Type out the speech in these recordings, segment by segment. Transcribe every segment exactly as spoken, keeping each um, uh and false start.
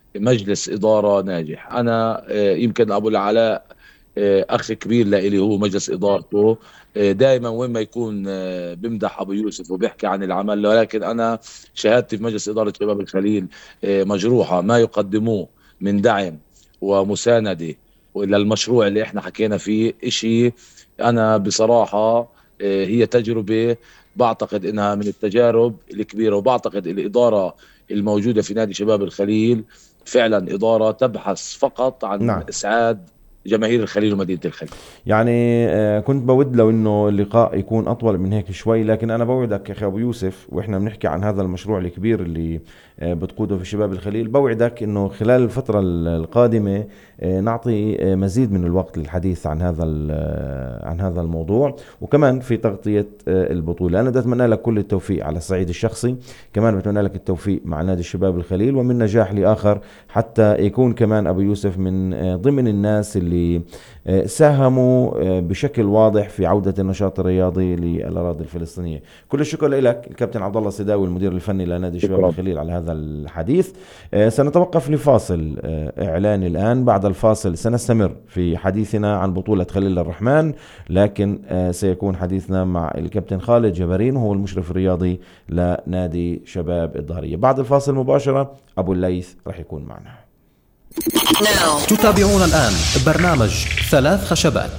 مجلس إدارة ناجح. أنا آه، يمكن أبو العلاء آه، أخ كبير لإلي، هو مجلس إدارته آه، دائما وين ما يكون آه، بمدح أبو يوسف وبيحكي عن العمل، ولكن أنا شهادتي في مجلس إدارة شباب الخليل آه، مجروحة. ما يقدموه من دعم ومساندة وإلى المشروع اللي احنا حكينا فيه إشي، أنا بصراحة آه، هي تجربة بعتقد إنها من التجارب الكبيرة، وبعتقد الإدارة الموجودة في نادي شباب الخليل فعلا إدارة تبحث فقط عن نعم. إسعاد جماهير الخليل ومدينة الخليل. يعني آه، كنت بود لو انه اللقاء يكون اطول من هيك شوي، لكن انا بوعدك يا اخي ابو يوسف، واحنا بنحكي عن هذا المشروع الكبير اللي آه، بتقوده في شباب الخليل، بوعدك انه خلال الفترة ال- القادمة آه، نعطي آه، مزيد من الوقت للحديث عن هذا ال- آه، عن هذا الموضوع، وكمان في تغطية آه، البطولة. انا بدي اتمنى لك كل التوفيق على الصعيد الشخصي، كمان بتمنى لك التوفيق مع نادي الشباب الخليل، ومن نجاح لاخر حتى يكون كمان ابو يوسف من آه، ضمن الناس اللي آه، ساهموا آه، بشكل واضح في عودة النشاط الرياضي للأراضي الفلسطينية. كل الشكر لك الكابتن عبد الله السداوي المدير الفني لنادي الشباب شكرا. الخليل على هذا الحديث. آه، سنتوقف لفاصل آه، إعلاني الآن. بعد الفاصل سنستمر في حديثنا عن بطولة خليل الرحمن، لكن آه، سيكون حديثنا مع الكابتن خالد جبارين، وهو المشرف الرياضي لنادي شباب الظهرية. بعد الفاصل مباشرة أبو الليث رح يكون معنا. تتابعون الآن برنامج ثلاث خشبات.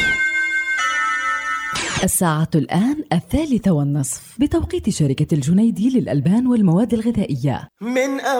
الساعة الآن الثالثة والنصف بتوقيت شركة الجنيدي للألبان والمواد الغذائية. من